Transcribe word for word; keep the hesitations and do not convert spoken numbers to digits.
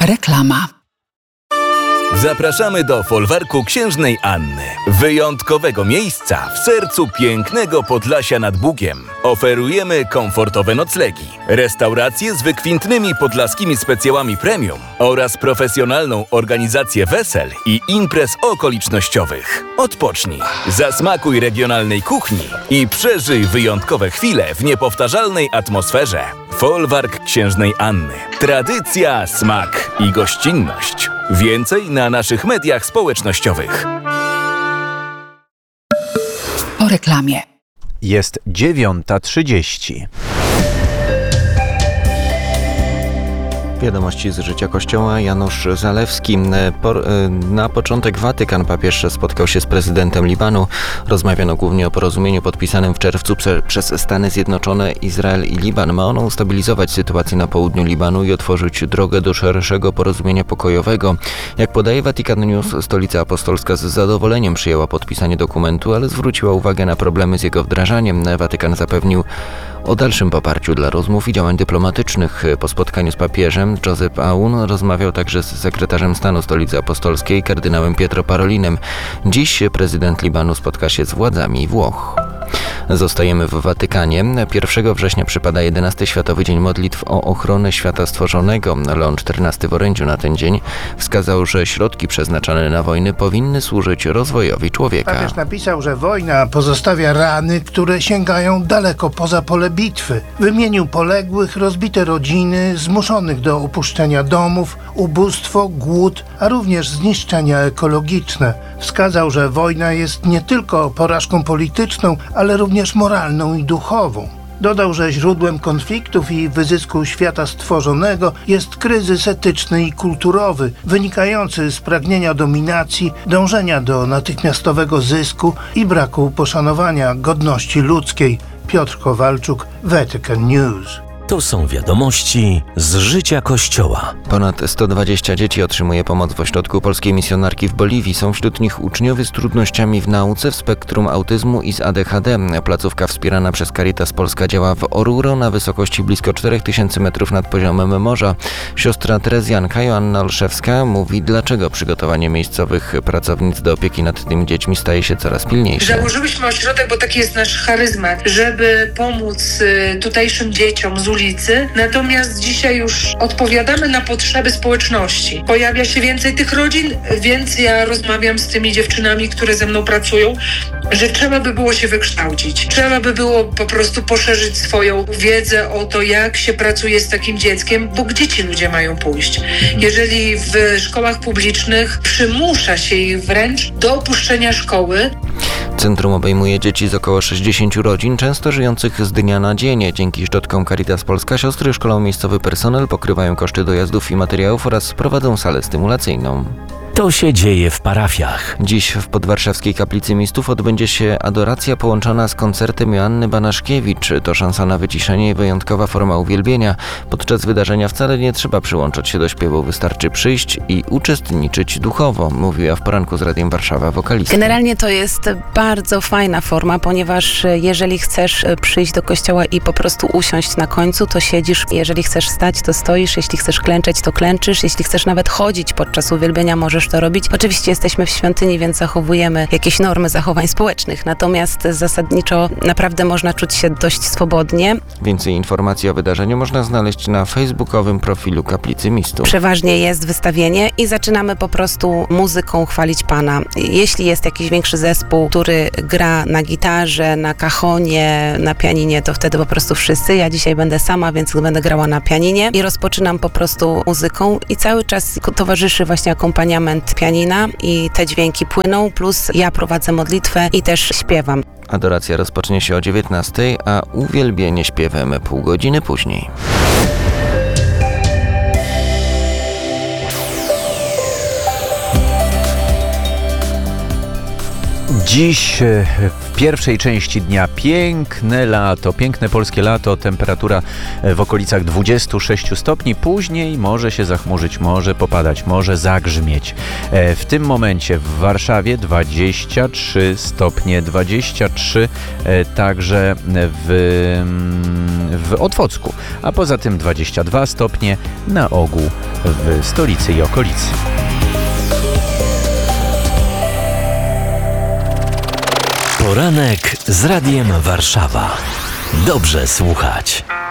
Reklama. Zapraszamy do folwarku Księżnej Anny. Wyjątkowego miejsca w sercu pięknego Podlasia nad Bugiem. Oferujemy komfortowe noclegi, restauracje z wykwintnymi podlaskimi specjałami premium oraz profesjonalną organizację wesel i imprez okolicznościowych. Odpocznij, zasmakuj regionalnej kuchni i przeżyj wyjątkowe chwile w niepowtarzalnej atmosferze. Folwark Księżnej Anny. Tradycja, smak i gościnność. Więcej na naszych mediach społecznościowych. Po reklamie. Jest dziewiąta trzydzieści. Wiadomości z życia Kościoła. Janusz Zalewski. Na początek Watykan. Papież spotkał się z prezydentem Libanu. Rozmawiano głównie o porozumieniu podpisanym w czerwcu prze, przez Stany Zjednoczone, Izrael i Liban. Ma ono ustabilizować sytuację na południu Libanu i otworzyć drogę do szerszego porozumienia pokojowego. Jak podaje Vatican News, Stolica Apostolska z zadowoleniem przyjęła podpisanie dokumentu, ale zwróciła uwagę na problemy z jego wdrażaniem. Watykan zapewnił o dalszym poparciu dla rozmów i działań dyplomatycznych. Po spotkaniu z papieżem Joseph Aoun rozmawiał także z sekretarzem stanu Stolicy Apostolskiej, kardynałem Pietro Parolinem. Dziś prezydent Libanu spotka się z władzami Włoch. Zostajemy w Watykanie. pierwszego września przypada jedenasty Światowy Dzień Modlitw o ochronę świata stworzonego. Leon czternasty w orędziu na ten dzień wskazał, że środki przeznaczone na wojny powinny służyć rozwojowi człowieka. Papież napisał, że wojna pozostawia rany, które sięgają daleko poza pole bitwy. Wymienił poległych, rozbite rodziny, zmuszonych do opuszczenia domów, ubóstwo, głód, a również zniszczenia ekologiczne. Wskazał, że wojna jest nie tylko porażką polityczną, ale również moralną i duchową. Dodał, że źródłem konfliktów i wyzysku świata stworzonego jest kryzys etyczny i kulturowy, wynikający z pragnienia dominacji, dążenia do natychmiastowego zysku i braku poszanowania godności ludzkiej. Piotr Kowalczuk, Vatican News. To są wiadomości z życia Kościoła. Ponad sto dwadzieścia dzieci otrzymuje pomoc w ośrodku polskiej misjonarki w Boliwii. Są wśród nich uczniowie z trudnościami w nauce, w spektrum autyzmu i z A D H D. Placówka wspierana przez Caritas Polska działa w Oruro na wysokości blisko cztery tysiące metrów nad poziomem morza. Siostra Terezjanka Joanna Olszewska mówi, dlaczego przygotowanie miejscowych pracownic do opieki nad tymi dziećmi staje się coraz pilniejsze. Założyłyśmy ośrodek, bo taki jest nasz charyzmat, żeby pomóc tutejszym dzieciom z ulicy, natomiast dzisiaj już odpowiadamy na potrzeby społeczności. Pojawia się więcej tych rodzin, więc ja rozmawiam z tymi dziewczynami, które ze mną pracują, że trzeba by było się wykształcić. Trzeba by było po prostu poszerzyć swoją wiedzę o to, jak się pracuje z takim dzieckiem, bo gdzie ci ludzie mają pójść? Jeżeli w szkołach publicznych przymusza się ich wręcz do opuszczenia szkoły. Centrum obejmuje dzieci z około sześćdziesięciu rodzin, często żyjących z dnia na dzień. Dzięki środkom Caritas Polska siostry szkolą miejscowy personel, pokrywają koszty dojazdów i materiałów oraz prowadzą salę stymulacyjną. To się dzieje w parafiach. Dziś w podwarszawskiej Kaplicy Mistów odbędzie się adoracja połączona z koncertem Joanny Banaszkiewicz. To szansa na wyciszenie i wyjątkowa forma uwielbienia. Podczas wydarzenia wcale nie trzeba przyłączać się do śpiewu, wystarczy przyjść i uczestniczyć duchowo, mówiła w poranku z Radiem Warszawa wokalistka. Generalnie to jest bardzo fajna forma, ponieważ jeżeli chcesz przyjść do kościoła i po prostu usiąść na końcu, to siedzisz. Jeżeli chcesz stać, to stoisz. Jeśli chcesz klęczeć, to klęczysz. Jeśli chcesz nawet chodzić podczas uwielbienia, możesz to robić. Oczywiście jesteśmy w świątyni, więc zachowujemy jakieś normy zachowań społecznych, natomiast zasadniczo naprawdę można czuć się dość swobodnie. Więcej informacji o wydarzeniu można znaleźć na facebookowym profilu Kaplicy Mistów. Przeważnie jest wystawienie i zaczynamy po prostu muzyką chwalić Pana. Jeśli jest jakiś większy zespół, który gra na gitarze, na kahonie, na pianinie, to wtedy po prostu wszyscy. Ja dzisiaj będę sama, więc będę grała na pianinie i rozpoczynam po prostu muzyką i cały czas towarzyszy właśnie akompaniament pianina i te dźwięki płyną, plus ja prowadzę modlitwę i też śpiewam. Adoracja rozpocznie się o dziewiętnastej, a uwielbienie śpiewem pół godziny później. Dziś w pierwszej części dnia piękne lato, piękne polskie lato, temperatura w okolicach dwudziestu sześciu stopni, później może się zachmurzyć, może popadać, może zagrzmieć. W tym momencie w Warszawie dwadzieścia trzy stopnie, dwadzieścia trzy także w, w Otwocku, a poza tym dwadzieścia dwa stopnie na ogół w stolicy i okolicy. Poranek z Radiem Warszawa. Dobrze słuchać.